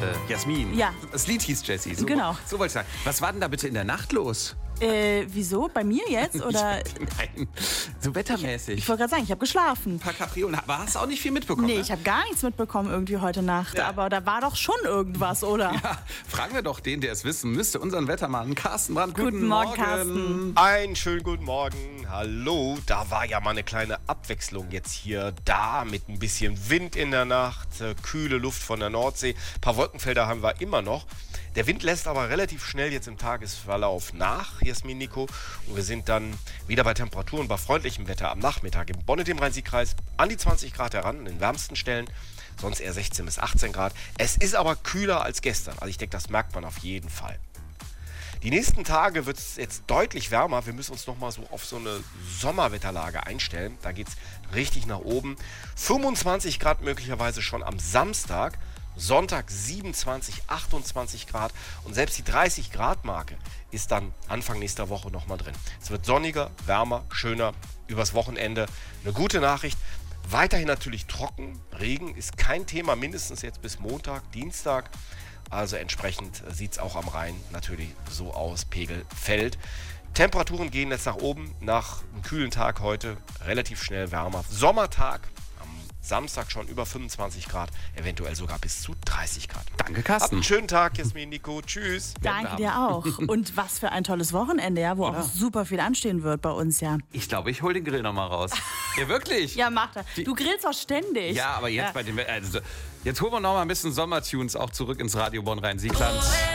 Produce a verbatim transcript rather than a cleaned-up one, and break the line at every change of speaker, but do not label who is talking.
äh, Jasmin.
Ja.
Das Lied hieß Jessie. So,
Genau.
So wollte ich sagen. Was war denn da bitte in der Nacht los?
Äh, wieso? Bei mir jetzt? Oder?
Nein, so wettermäßig.
Ich wollte gerade sagen, ich habe geschlafen.
Ein paar Kapriolen. Aber hast du auch nicht viel mitbekommen?
Nee,
ne?
ich habe gar nichts mitbekommen irgendwie heute Nacht.
Ja.
Aber da war doch schon irgendwas, oder?
Ja, fragen wir doch den, der es wissen müsste, unseren Wettermann Carsten Brandt.
Guten
Guten
Morgen,
Morgen.
Carsten.
Einen schönen guten Morgen. Hallo. Da war ja mal eine kleine Abwechslung jetzt hier da mit ein bisschen Wind in der Nacht, äh, kühle Luft von der Nordsee. Ein paar Wolkenfelder haben wir immer noch. Der Wind lässt aber relativ schnell jetzt im Tagesverlauf nach, Jasmin, Nico. Und wir sind dann wieder bei Temperaturen, bei freundlichem Wetter am Nachmittag im Bonn und im Rhein-Sieg-Kreis an die zwanzig Grad heran, an den wärmsten Stellen. Sonst eher sechzehn bis achtzehn Grad. Es ist aber kühler als gestern. Also ich denke, das merkt man auf jeden Fall. Die nächsten Tage wird es jetzt deutlich wärmer. Wir müssen uns nochmal so auf so eine Sommerwetterlage einstellen. Da geht es richtig nach oben. fünfundzwanzig Grad möglicherweise schon am Samstag. Sonntag siebenundzwanzig, achtundzwanzig Grad. Und selbst die dreißig Grad Marke ist dann Anfang nächster Woche nochmal drin. Es wird sonniger, wärmer, schöner. Übers Wochenende eine gute Nachricht. Weiterhin natürlich trocken. Regen ist kein Thema, mindestens jetzt bis Montag, Dienstag. Also entsprechend sieht es auch am Rhein natürlich so aus, Pegel fällt. Temperaturen gehen jetzt nach oben, nach einem kühlen Tag heute relativ schnell wärmer. Sommertag am Samstag schon über fünfundzwanzig Grad, eventuell sogar bis zu dreißig Grad.
Danke,
Habt
Carsten.
einen schönen Tag, Jasmin, Nico. Tschüss.
Danke dir auch. Und was für ein tolles Wochenende, ja, wo
Ja.
auch super viel anstehen wird bei uns, ja.
Ich glaube, ich hole den Grill nochmal raus. Ja, wirklich?
Ja, mach das. Du grillst auch ständig.
Ja, aber jetzt
Ja.
bei dem... Also, jetzt holen wir noch mal ein bisschen Sommertunes auch zurück ins Radio Bonn Rhein-Sieg-Land.